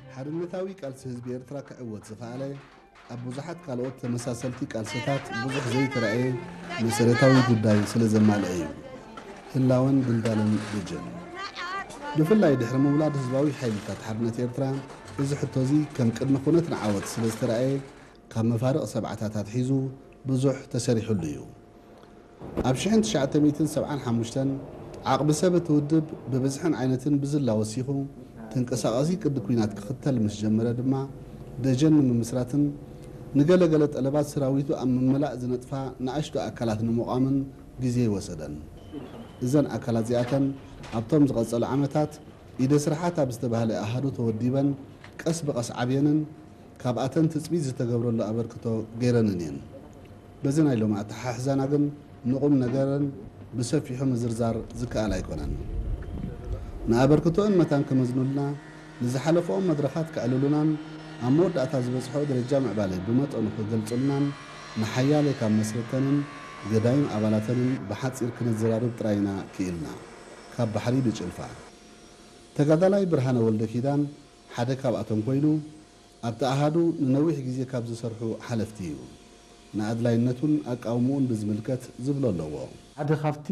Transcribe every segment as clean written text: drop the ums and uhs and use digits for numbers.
حرمتاوي قالس حزب ኤርትራ كعوت زفاله ابوزحات قالوت تمساسلتي قالسታት ብዙሕ ዘይተራእየ መሰረታዊ ጉዳይ ስለዘማለ እዩ ህላውን ድልዳልን ደጀን ብፍላይ ድሕሪ ምውላድ ህዝባዊ ሓይልታት ሓርነት ኤርትራ እዚ ሕቶዚ ከም ቅድመ ኩነት ንዓወት ስለዝተራእየ ካብ መፋርቕ ሰብዓታት ሒዙ ብዙሕ ተሰሪሑሉ እዩ ኣብ 1975 ዓቕቢ ሰብ ትውድብ ብብዝሕን ዓይነትን ብዝላ ወሲኹ ተንቀሳቃሲ ቅዲ ኩናት ክኽተል ምስ ጀመረ ድማ ደጀን ንምስራትን ንገለገለ ጠለባት ሰራዊቱ ኣብ መመላእ ዝነጥፋ ንኣሽቱ ኣካላት ንምቋምን ግዜ ወሰደን እዘን ኣካላት ዚኣተን ኣብቶም ዝቐጸሉ ዓመታት ኢደ ስራሓት ኣብ ዝተባህለ ኣሃዱ ተወዲበን ቀስ በቐስ ዓብየንን ካብኣተን ትፅቢት ዝተገብረሉ ኣበርክቶ ገይረንን እየን በዚ ናይ ሎማ ኣተሓሕዛና ግን ንቑም ነገርን ብሰፊሑ ምዝርዛር ዝከኣል ኣይኮነን ንኣበርክቶን መታን ከመዝኑልና ንዝሓለፈኦም መድረኻት ክዕልሉናን ኣብ መወዳእታ ዝበፅሖ ደረጃ ምዕባለ ብመጠኑ ክገልጹልናን ንሓያለ ካብ መስረተንን ገዳይም ኣባላተንን ብሓፂር ክንዘራርብ ጥራይና ክኢልና ካብ ባሕሪ ብጭልፋ ተጋዳላይ ብርሃነ ወልደ ኪዳን ሓደ ካብኣቶም ኮይኑ ኣብቲ ኣሃዱ ንነዊሕ ግዜ ካብ ዝሰርሑ ሓለፍቲ እዩ ንኣድላይነቱን ኣቃውሙን ብዝምልከት ዝብሎ ኣለዎ ሓደ ካብቲ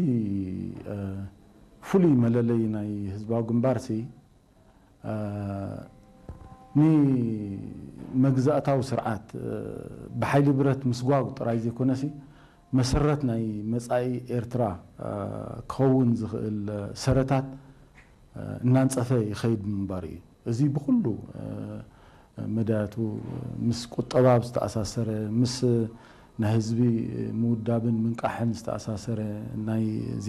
ፍሉይ መለለይ ናይ ህዝባዊ ግንባርሲ ንመግዛእታዊ ስርዓት ብሓይሊ ብረት ምስጓጉ ጥራይ ዘይኮነሲ መሰረት ናይ መጻኢ ኤርትራ ክኸውን ዝኽእል ሰረታት እናንፀፈ ይኸይድ ምንባር እዩ እዚ ብኩሉ መዳያቱ ምስ ቁጠባ ዝተኣሳሰረ ምስ ናይ ህዝቢ ምውዳብን ምንቃሕን ዝተኣሳሰረ ናይ